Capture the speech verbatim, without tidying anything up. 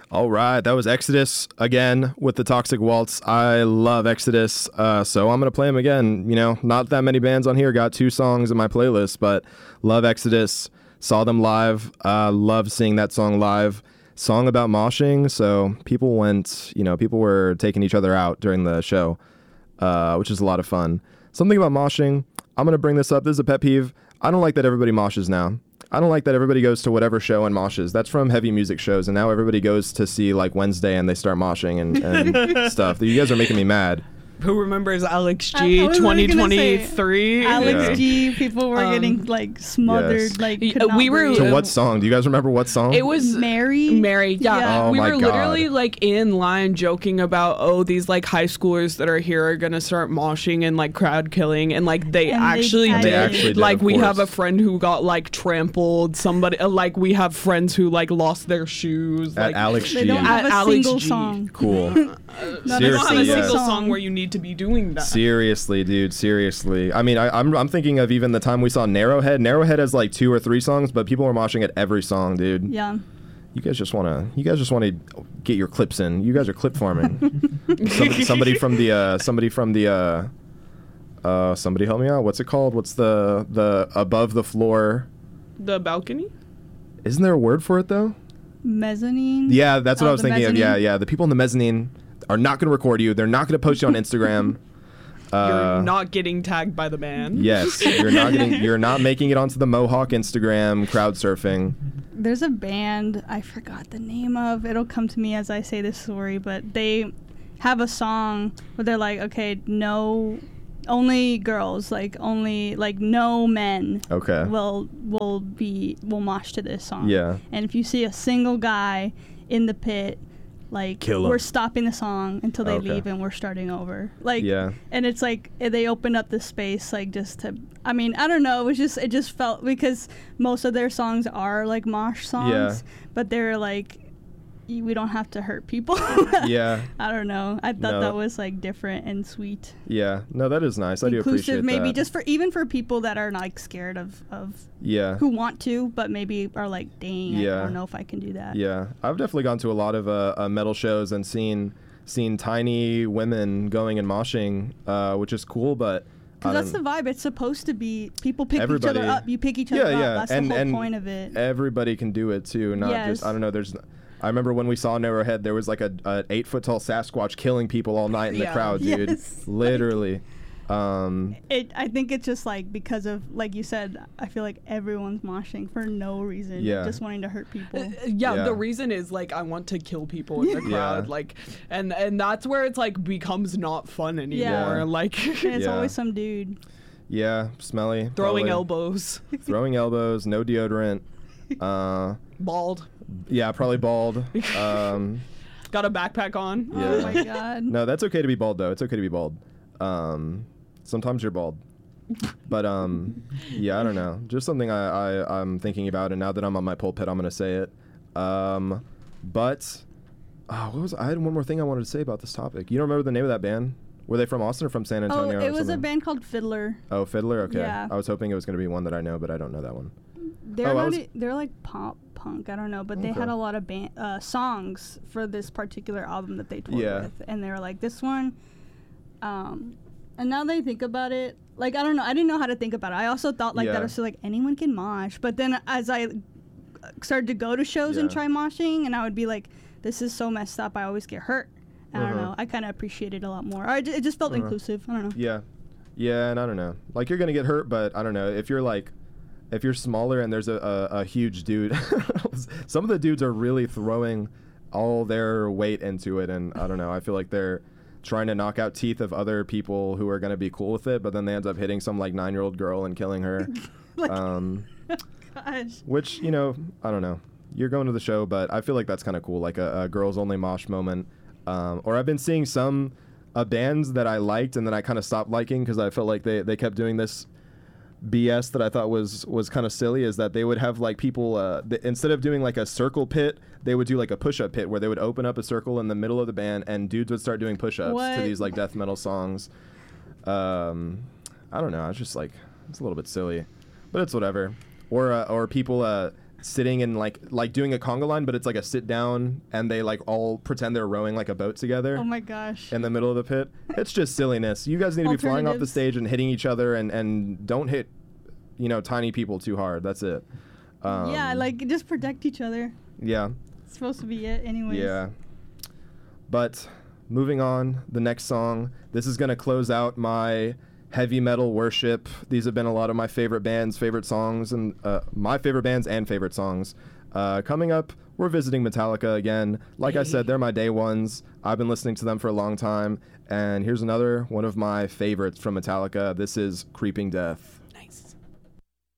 All right, that was Exodus again with the Toxic Waltz. I love Exodus, uh, so I'm going to play them again. You know, not that many bands on here got two songs in my playlist, but love Exodus. Saw them live. Uh, love seeing that song live. Song about moshing, so people went, you know, people were taking each other out during the show, uh, which is a lot of fun. Something about moshing, I'm going to bring this up. This is a pet peeve. I don't like that everybody moshes now. I don't like that everybody goes to whatever show and moshes. That's from heavy music shows, and now everybody goes to see like Wednesday and they start moshing and, and stuff. You guys are making me mad. Who remembers Alex G twenty twenty-three? Alex Yeah. G, people were Um, getting like smothered, yes. like Y- could not we were- breathe. To what song? Do you guys remember what song? It was Mary. Mary, yeah. Yeah. Oh we my were God. literally like in line joking about, oh, these like high schoolers that are here are gonna start moshing and like crowd killing, and like they And they actually had did. They actually did, like of we have a course. friend who got like trampled. Somebody uh, like we have friends who like lost their shoes. At like, Alex They G. don't have At a Alex single G. song. Cool. Not They don't have a Seriously, single yeah. song song. where you need to be doing that. Seriously, dude. Seriously. I mean, I, I'm I'm thinking of even the time we saw Narrowhead. Narrowhead has like two or three songs, but people were moshing at every song, dude. Yeah. You guys just wanna you guys just wanna get your clips in. You guys are clip farming. somebody, somebody from the uh, somebody from the uh, uh, somebody help me out. What's it called? What's the the above the floor? The balcony. Isn't there a word for it though? Mezzanine. Yeah, that's what Oh, I was the thinking of. Yeah, mezzanine. yeah. The people in the mezzanine are not gonna record you. They're not gonna post you on Instagram. Uh, You're not getting tagged by the band. Yes, you're not getting. You're not making it onto the Mohawk Instagram crowd surfing. There's a band I forgot the name of. It'll come to me as I say this story, but they have a song where they're like, okay, no, only girls, like only like no men Okay. will will be will mosh to this song. Yeah. And if you see a single guy in the pit, like Kill 'em. we're stopping the song until they Okay. leave and we're starting over. Like Yeah. and it's like eh, they opened up the space like just to I mean, I don't know, it was just it just felt because most of their songs are like mosh songs, Yeah. but they're like y- we don't have to hurt people. Yeah. I don't know. I thought No. that was like different and sweet. Yeah. No, that is nice. I do appreciate Inclusive maybe that. just for even for people that are like scared of of Yeah. who want to but maybe are like, dang, I Yeah. don't know if I can do that. Yeah. I've definitely gone to a lot of uh, uh, metal shows and seen seen tiny women going and moshing, uh, which is cool, but. I Because that's the don't- vibe. It's supposed to be people pick Everybody- each other up. You pick each other Yeah, up. yeah. That's and the whole and point of it. everybody can do it too, not Yes. just I don't know. There's. I remember when we saw Narrowhead, there was like a, a eight foot tall Sasquatch killing people all night in the Yeah. crowd, dude. Yes. Literally. Um, It. I think it's just like because of like you said. I feel like everyone's moshing for no reason. Yeah. Just wanting to hurt people. Uh, yeah, Yeah. the reason is like I want to kill people in the Yeah. crowd, like, and and that's where it's like becomes not fun anymore. Yeah. Like And it's Yeah. always some dude. yeah, smelly. throwing probably. elbows, Throwing elbows, no deodorant. Uh, bald, yeah, probably bald. Um, got a backpack on. Yeah. Oh my god. no, that's okay to be bald though. It's okay to be bald. Um, sometimes you're bald. But um, yeah, I don't know. Just something I, I I'm thinking about, and now that I'm on my pulpit, I'm gonna say it. Um, but oh, what was I had one more thing I wanted to say about this topic. You don't remember the name of that band? Were they from Austin or from San Oh, Antonio? or it was a something? band called Fiddler. Oh, Fiddler. Okay. Yeah. I was hoping it was gonna be one that I know, but I don't know that one. They're Oh, I not was- e- they're like pop punk. I don't know, but they Okay. had a lot of band uh, songs for this particular album that they toured Yeah. with, and they were like this one. Um, and now that I think about it, like I don't know, I didn't know how to think about it. I also thought like Yeah. that was so like anyone can mosh, but then as I started to go to shows and Yeah. try moshing, and I would be like, this is so messed up. I always get hurt. I don't Uh-huh. know. I kind of appreciate it a lot more. I, ju- it just felt Uh-huh. inclusive. I don't know. Yeah. Yeah, and I don't know. Like you're gonna get hurt, but I don't know if you're like. If you're smaller and there's a, a, a huge dude, some of the dudes are really throwing all their weight into it, and I don't know. I feel like they're trying to knock out teeth of other people who are gonna be cool with it, but then they end up hitting some like nine-year-old girl and killing her. Like- um, Gosh. which you know, I don't know. You're going to the show, but I feel like that's kind of cool, like a, a girls only mosh moment. Um, or I've been seeing some uh, bands that I liked and then I kind of stopped liking because I felt like they they kept doing this B S that I thought was was kind of silly. Is that they would have like people uh, th- instead of doing like a circle pit, they would do like a push-up pit where they would open up a circle in the middle of the band and dudes would start doing push-ups What? to these like death metal songs. Um, I don't know. I was just like, it's a little bit silly, but it's whatever. Or uh, or people uh, sitting in like like doing a conga line, but it's like a sit down, and they like all pretend they're rowing like a boat together. Oh my gosh. In the middle of the pit. It's just silliness. You guys need to be flying off the Alternatives. stage and hitting each other, and and don't hit, you know, tiny people too hard. That's it. Um, yeah, like just protect each other. Yeah. It's supposed to be it, anyways. Yeah. But moving on, the next song. This is gonna close out my heavy metal worship. These have been a lot of my favorite bands, favorite songs, and uh, my favorite bands and favorite songs. Uh, coming up, we're visiting Metallica again. Like I said, they're my day ones. I've been listening to them for a long time. And here's another one of my favorites from Metallica. This is Creeping Death.